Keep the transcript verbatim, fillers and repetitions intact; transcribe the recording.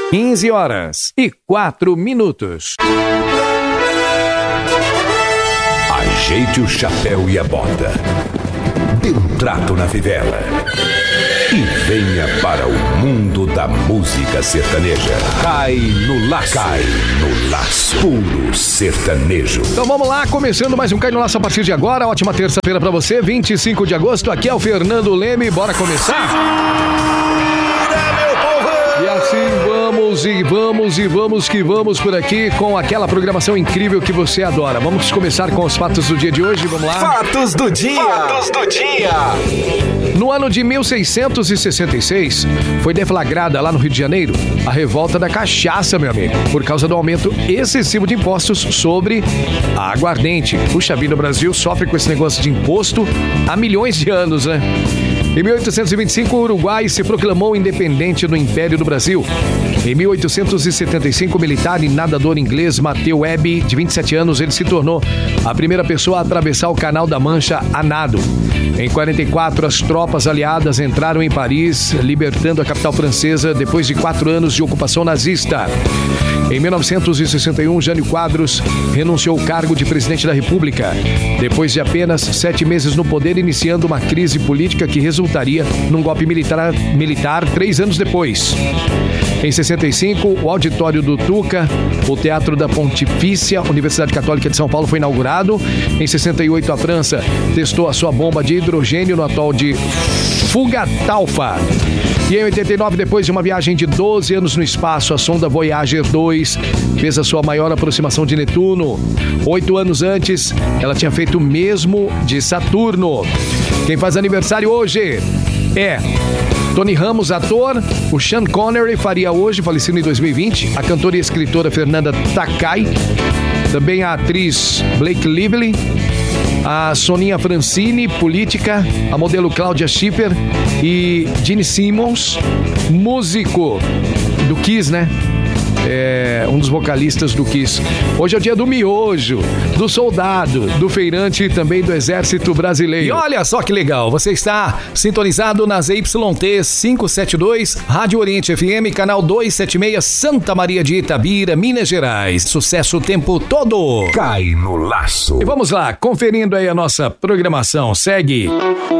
quinze horas e quatro minutos. Ajeite o chapéu e a bota. Dê um trato na fivela. E venha para o mundo da música sertaneja. Cai no laço. Cai no laço. Puro sertanejo. Então vamos lá, começando mais um Cai no Laço a partir de agora. Ótima terça-feira pra você, vinte e cinco de agosto. Aqui é o Fernando Leme. Bora começar? E assim vamos e vamos e vamos que vamos por aqui com aquela programação incrível que você adora. Vamos começar com os fatos do dia de hoje, vamos lá? Fatos do dia! Fatos do dia! No ano de mil seiscentos e sessenta e seis, foi deflagrada lá no Rio de Janeiro a revolta da cachaça, meu amigo, por causa do aumento excessivo de impostos sobre a aguardente. Puxa vida, o Brasil sofre com esse negócio de imposto há milhões de anos, né? Em mil oitocentos e vinte e cinco, o Uruguai se proclamou independente do Império do Brasil. Em mil oitocentos e setenta e cinco, o militar e nadador inglês Matthew Webb, de vinte e sete anos, ele se tornou a primeira pessoa a atravessar o Canal da Mancha a nado. Em quarenta e quatro, as tropas aliadas entraram em Paris, libertando a capital francesa depois de quatro anos de ocupação nazista. Em mil novecentos e sessenta e um, Jânio Quadros renunciou ao cargo de presidente da República, depois de apenas sete meses no poder, iniciando uma crise política que resultaria num golpe militar, militar três anos depois. Em sessenta e cinco, o auditório do Tuca, o Teatro da Pontifícia Universidade Católica de São Paulo, foi inaugurado. Em sessenta e oito, a França testou a sua bomba de hidrogênio no atol de Fugatalfa. E em oitenta e nove, depois de uma viagem de doze anos no espaço, a sonda Voyager dois fez a sua maior aproximação de Netuno. Oito anos antes, ela tinha feito o mesmo de Saturno. Quem faz aniversário hoje é Tony Ramos, ator. O Sean Connery faria hoje, falecido em dois mil e vinte. A cantora e escritora Fernanda Takai. Também a atriz Blake Lively. A Soninha Francini, política. A modelo Cláudia Schiffer. E Gene Simmons, músico do Kiss, né? É um dos vocalistas do Kiss. Hoje é o dia do miojo, do soldado, do feirante e também do Exército Brasileiro. E olha só que legal, você está sintonizado nas Y T quinhentos e setenta e dois, Rádio Oriente F M, canal duzentos e setenta e seis, Santa Maria de Itabira, Minas Gerais. Sucesso o tempo todo. Cai no laço. E vamos lá, conferindo aí a nossa programação. Segue